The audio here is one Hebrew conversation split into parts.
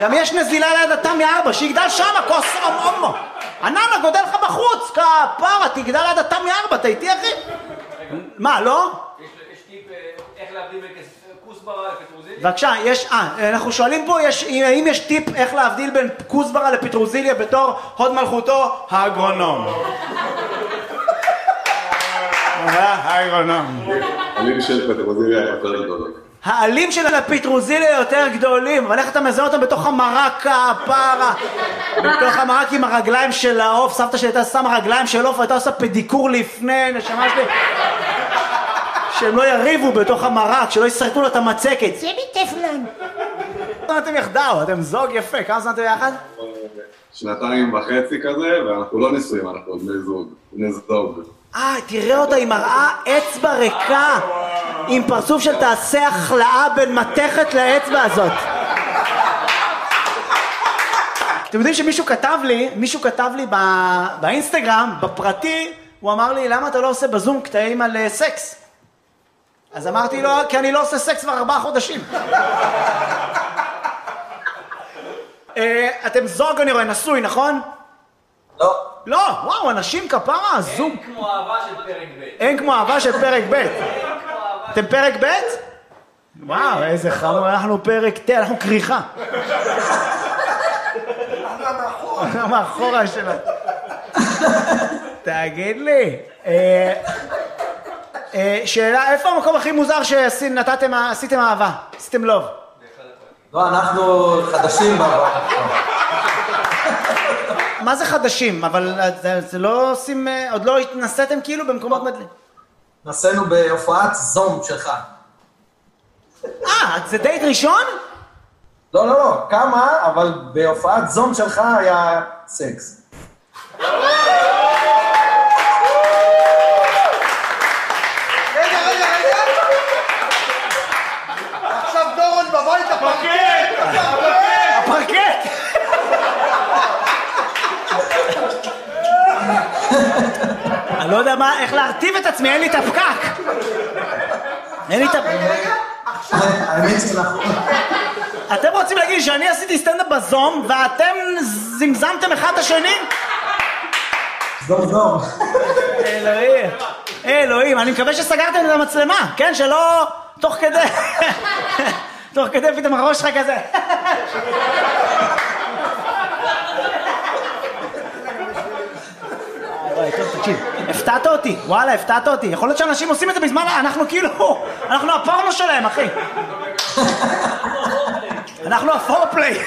גם יש נזילה ליד התמי 4, שיגדל שמה, כוס אמו. הננה גודל לך בחוץ, כפרה, תגדל ליד התמי 4, אתה איתי אחי? מה, לא? יש טיפ איך להבדיל בין כוסברה לפטרוזיליה? בבקשה, אנחנו שואלים פה, האם יש טיפ איך להבדיל בין כוסברה לפטרוזיליה בתור הוד מלכותו האגרונום? האגרונום. העלים של פטרוזיליה יותר גדולים. העלים של הפטרוזיליה יותר גדולים, אבל איך אתה מזהה אותם בתוך המרק הפרה? בתוך המרק עם הרגליים של העוף, סבתא שלי הייתה שמה רגליים של עוף, הייתה עושה פדיקור לפני, נשמה שלי. שהם לא יריבו בתוך המרק, שלא יסרטו לו את המצקת. זה בטפלון. כמה אתם יחדיו? אתם זוג יפה, כמה זמן אתם יחד? 2.5 כזה, ואנחנו לא נשואים, אנחנו בני זוג. תראה אותה, היא מראה אצבע ריקה, עם פרצוף של תעשה החלאה בין מתכת לאצבע הזאת. אתם יודעים שמישהו כתב לי באינסטגרם, בפרטי, הוא אמר לי, למה אתה לא עושה בזום קטעים על סקס? אז אמרתי לו, כי אני לא עושה סקס כבר 4 חודשים. אתם זוג, אני רואה, נשוי, נכון? לא. לא, וואו, אנשים כפרה, זוג. אין כמו אהבה של פרק ב'. אין כמו אהבה של פרק ב'. אתם פרק ב'? וואו, איזה חמור, אנחנו פרק ת', אנחנו קריחה. אנחנו מאחורה שלה. תגיד לי, שאלה, איפה המקום הכי מוזר שעשיתם אהבה? עשיתם לוב? לא, אנחנו חדשים באהבה. מה זה חדשים? אבל זה לא עושים, עוד לא התנסיתם כאילו במקומות מדלים? נסענו בהופעת זום שלך. זה דייט ראשון? לא, כמה, אבל בהופעת זום שלך היה סקס. רגע. עכשיו דורון בבית הפרקט. הפרקט! אני לא יודע איך להרטיב את עצמי, אין לי את הפקק. האמת שלך. אתם רוצים להגיד שאני עשיתי סטנדאפ בזום ואתם זמזמתם אחד את השני? זום. אלוהים, אני מקווה שסגרתם את המצלמה, כן? שלא תוך כדי פתאום הראש שלך כזה. טוב, תקשיב, הפתעת אותי, וואלה, הפתעת אותי. יכול להיות שאנשים עושים את זה בזמן, אנחנו הפורנו שלהם, אחי. אנחנו הפורפליי.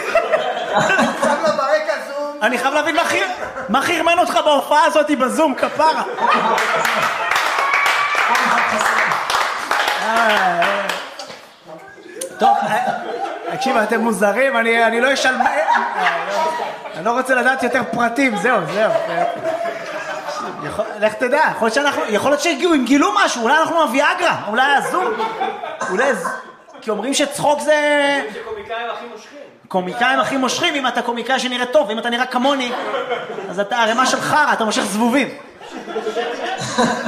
אני חייב להבין מה חרמן אותך בהופעה הזאת בזום, כפרה. טוב, תקשיב, אתם מוזרים, אני לא אשאל... אני לא רוצה לדעת יותר פרטים, זהו. לך תדע, יכול להיות שהגיעו, אם גילו משהו, אולי אנחנו הוויאגרה, אולי הזום, כי אומרים שצחוק זה... שקומיקאים הכי מושכים. קומיקאים הכי מושכים, אם אתה קומיקאי שנראה טוב, אם אתה נראה כמוני, אז אתה ערימה של חרא, אתה מושך זבובים.